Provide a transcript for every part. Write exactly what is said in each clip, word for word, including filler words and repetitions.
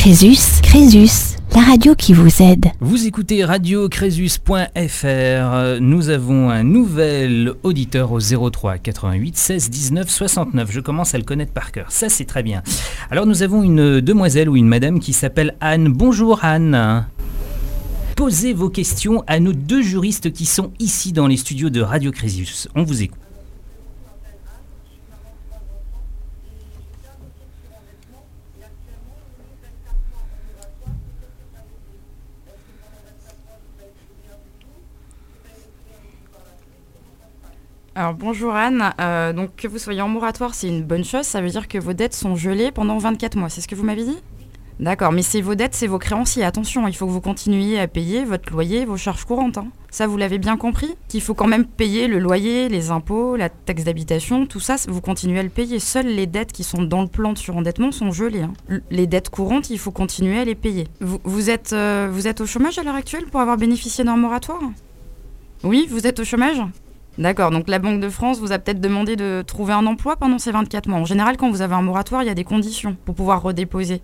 Crésus, Crésus, la radio qui vous aide. Vous écoutez radio crésus point f r. Nous avons un nouvel auditeur au zéro trois quatre-vingt-huit seize dix-neuf soixante-neuf. Je commence à le connaître par cœur. Ça, c'est très bien. Alors, nous avons une demoiselle ou une madame qui s'appelle Anne. Bonjour Anne. Posez vos questions à nos deux juristes qui sont ici dans les studios de Radio Crésus. On vous écoute. Alors bonjour Anne, euh, donc que vous soyez en moratoire c'est une bonne chose, ça veut dire que vos dettes sont gelées pendant vingt-quatre mois, c'est ce que vous m'avez dit ? D'accord, mais c'est vos dettes, c'est vos créanciers, attention, il faut que vous continuiez à payer votre loyer, vos charges courantes, hein. Ça vous l'avez bien compris ? Qu'il faut quand même payer le loyer, les impôts, la taxe d'habitation, tout ça, vous continuez à le payer. Seules les dettes qui sont dans le plan de surendettement sont gelées, hein. Les dettes courantes, il faut continuer à les payer. Vous, vous, êtes, euh, vous êtes au chômage à l'heure actuelle pour avoir bénéficié d'un moratoire ? Oui, vous êtes au chômage ? D'accord, donc la Banque de France vous a peut-être demandé de trouver un emploi pendant ces vingt-quatre mois. En général, quand vous avez un moratoire, il y a des conditions pour pouvoir redéposer.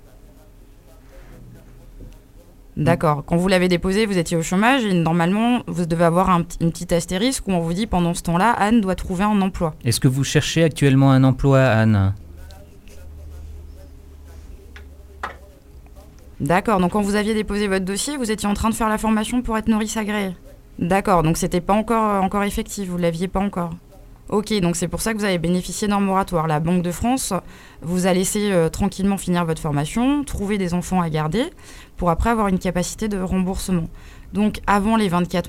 D'accord, quand vous l'avez déposé, vous étiez au chômage et normalement, vous devez avoir un, une petite astérisque où on vous dit pendant ce temps-là, Anne doit trouver un emploi. Est-ce que vous cherchez actuellement un emploi, Anne ? D'accord, donc quand vous aviez déposé votre dossier, vous étiez en train de faire la formation pour être nourrice agréée. D'accord, donc c'était pas encore, encore effectif, vous l'aviez pas encore. Ok, donc c'est pour ça que vous avez bénéficié d'un moratoire. La Banque de France vous a laissé euh, tranquillement finir votre formation, trouver des enfants à garder, pour après avoir une capacité de remboursement. Donc avant les vingt-quatre